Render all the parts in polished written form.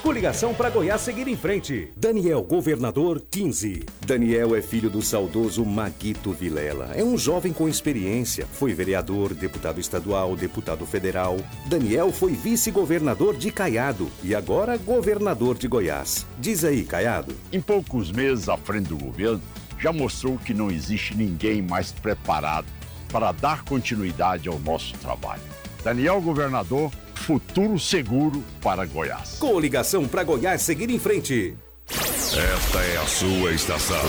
Coligação para Goiás seguir em frente. Daniel, governador 15. Daniel é filho do saudoso Maguito Vilela. É um jovem com experiência. Foi vereador, deputado estadual, deputado federal. Daniel foi vice-governador de Caiado e agora governador de Goiás. Diz aí, Caiado. Em poucos meses à frente do governo, já mostrou que não existe ninguém mais preparado para dar continuidade ao nosso trabalho. Daniel, governador, futuro seguro para Goiás. Coligação para Goiás seguir em frente. Esta é a sua estação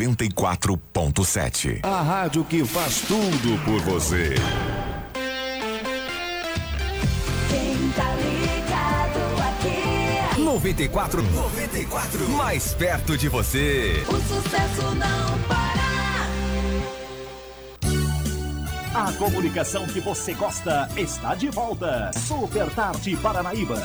94.7. A rádio que faz tudo por você. Quem tá ligado aqui? 94, mais perto de você. O sucesso não para. A comunicação que você gosta está de volta. Super Tarde Paranaíba.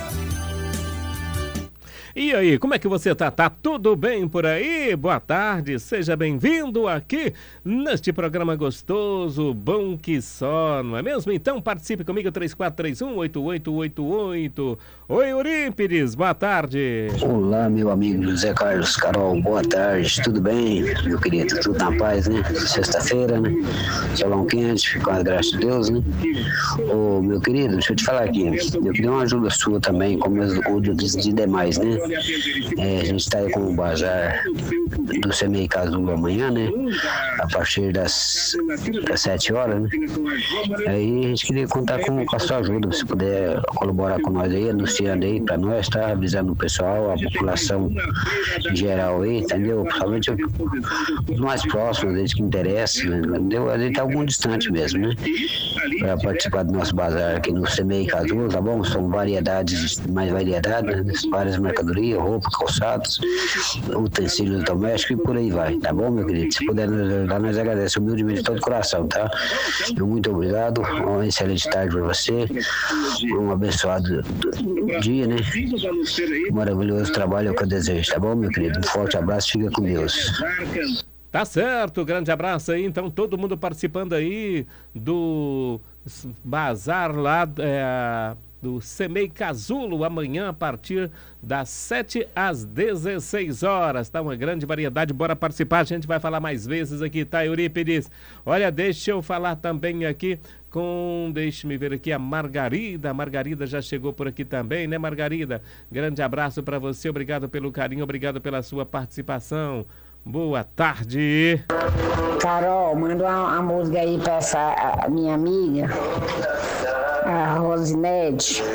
E aí, como é que você tá? Tá tudo bem por aí? Boa tarde, seja bem-vindo aqui neste programa gostoso, bom que só, não é mesmo? Então participe comigo, 3431-8888. Oi, Eurípides, boa tarde. Olá, meu amigo José Carlos, Carol, boa tarde, tudo bem, meu querido? Tudo na paz, né? Sexta-feira, né? Solão quente, com a graça de Deus, né? Ô, meu querido, deixa eu te falar aqui, eu queria uma ajuda sua também, como o de demais, né? A gente está aí com o bazar do CMEI Casulo amanhã, né? A partir das 7 horas, né? Aí a gente queria contar com a sua ajuda, se puder colaborar com nós aí, anunciando aí para nós, tá? Avisando o pessoal, a população em geral aí, entendeu? Principalmente os mais próximos, eles que interessam, né? Entendeu? A gente tá algum distante mesmo, né? Para participar do nosso bazar aqui no CMEI Casulo, tá bom? São variedades, mais variedades, né? Várias mercadorias, roupa, calçados, utensílios domésticos e por aí vai, tá bom, meu querido? Se puder nos ajudar, nós agradecemos humildemente de todo o coração, tá? Muito obrigado, uma excelente tarde para você, um abençoado dia, né? Um maravilhoso trabalho é o que eu desejo, tá bom, meu querido? Um forte abraço, fica com Deus. Tá certo, grande abraço aí, então todo mundo participando aí do bazar lá, do CMEI Casulo, amanhã a partir das 7 às 16 horas, tá? Uma grande variedade, bora participar, a gente vai falar mais vezes aqui, tá, Eurípides? Olha, deixa eu falar também aqui deixa-me ver aqui, a Margarida já chegou por aqui também, né, Margarida? Grande abraço para você, obrigado pelo carinho, obrigado pela sua participação. Boa tarde. Carol, manda uma música aí pra a minha amiga, a Rosinete.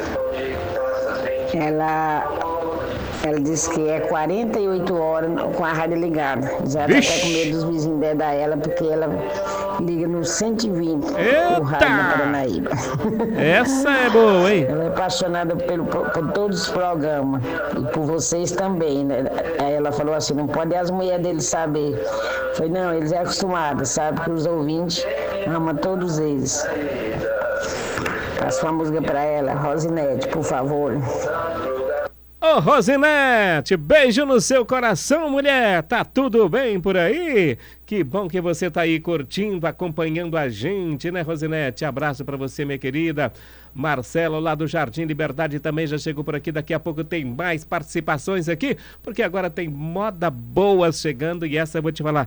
Ela disse que é 48 horas com a rádio ligada. Já tá até com medo dos vizinhos dedar ela, porque ela liga no 120, o rádio da Paranaíba. Essa é boa, hein? Ela é apaixonada por todos os programas e por vocês também, né? Aí ela falou assim, não pode as mulheres deles saber. Eu falei, não, eles é acostumados, sabe que os ouvintes amam todos eles. Passa uma música pra ela, Rosinete, por favor. Ô, Rosinete, beijo no seu coração, mulher. Tá tudo bem por aí? Que bom que você tá aí curtindo, acompanhando a gente, né, Rosinete? Abraço pra você, minha querida. Marcelo, lá do Jardim Liberdade, também já chegou por aqui. Daqui a pouco tem mais participações aqui, porque agora tem moda boa chegando e essa eu vou te falar.